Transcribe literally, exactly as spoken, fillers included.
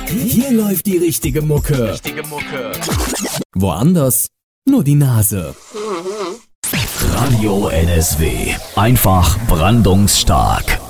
Hier läuft die richtige Mucke. Richtige Mucke. Woanders nur die Nase. Radio N S W. Einfach brandungsstark.